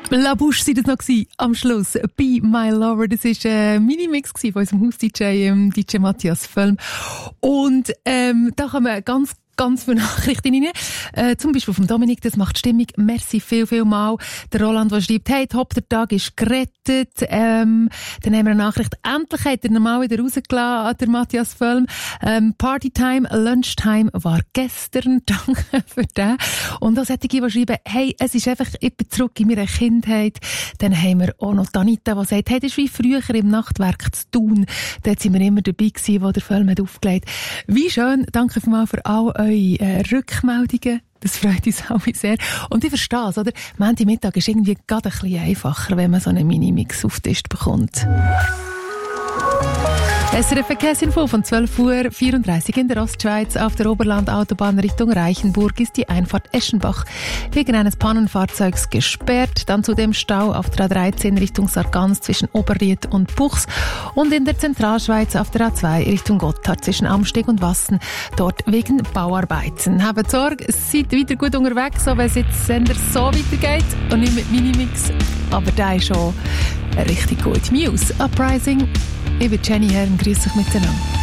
La Bouche war das noch am Schluss. Be My Lover. Das war ein Minimix von unserem Haus-DJ, DJ Matthias Völm. Und da kommen ganz viele Nachrichten rein. Zum Beispiel vom Dominik, das macht Stimmung. Merci viel mal. Der Roland, der schreibt, hey, top, der Tag ist gerettet. Dann haben wir eine Nachricht. Endlich hat er normal wieder rausgelassen, der Matthias Völm. Partytime, Lunchtime war gestern. Danke für das. Und da sollte ich schreiben, hey, es ist einfach, ich bin zurück in meiner Kindheit. Dann haben wir auch noch Anita, die sagt, hey, das ist wie früher im Nachtwerk zu tun. Dort sind wir immer dabei gewesen, wo der Völm hat aufgelegt. Wie schön. Danke vielmals für all eure Rückmeldungen. Das freut uns alle sehr. Und ich verstehe es, oder? Montagmittag ist irgendwie gerade ein bisschen einfacher, wenn man so einen Minimix auf den Tisch bekommt. SRF Verkehrsinfo von 12:34 Uhr in der Ostschweiz. Auf der Oberland-Autobahn Richtung Reichenburg ist die Einfahrt Eschenbach wegen eines Pannenfahrzeugs gesperrt. Dann zudem Stau auf der A13 Richtung Sargans zwischen Oberried und Buchs. Und in der Zentralschweiz auf der A2 Richtung Gotthard zwischen Amsteg und Wassen. Dort wegen Bauarbeiten. Habt Sorge, seid wieder gut unterwegs, auch wenn es jetzt so weitergeht. Und nicht mit Minimix, aber da ist schon richtig gut. Muse, Uprising. Ich bin Jenny Herren, grüß euch miteinander.